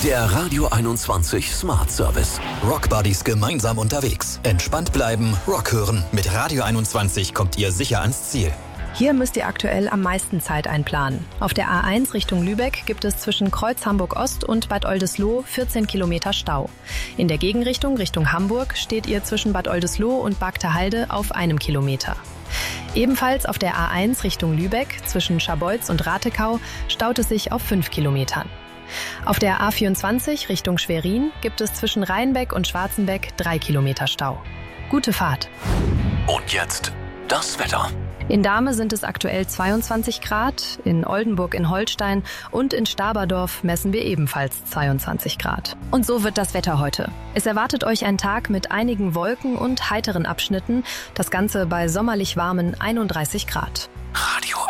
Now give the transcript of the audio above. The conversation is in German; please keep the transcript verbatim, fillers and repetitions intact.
Der Radio einundzwanzig Smart Service. Rockbuddies gemeinsam unterwegs. Entspannt bleiben, Rock hören. Mit Radio einundzwanzig kommt ihr sicher ans Ziel. Hier müsst ihr aktuell am meisten Zeit einplanen. Auf der A eins Richtung Lübeck gibt es zwischen Kreuz Hamburg-Ost und Bad Oldesloe vierzehn Kilometer Stau. In der Gegenrichtung Richtung Hamburg steht ihr zwischen Bad Oldesloe und Bagterhalde auf einem Kilometer. Ebenfalls auf der A eins Richtung Lübeck zwischen Scharbeutz und Ratekau staut es sich auf fünf Kilometern. Auf der A vierundzwanzig Richtung Schwerin gibt es zwischen Rheinbeck und Schwarzenbeck drei Kilometer Stau. Gute Fahrt! Und jetzt das Wetter. In Dahme sind es aktuell zweiundzwanzig Grad, in Oldenburg in Holstein und in Staberdorf messen wir ebenfalls zweiundzwanzig Grad. Und so wird das Wetter heute. Es erwartet euch ein Tag mit einigen Wolken und heiteren Abschnitten, das Ganze bei sommerlich warmen einunddreißig Grad. Radio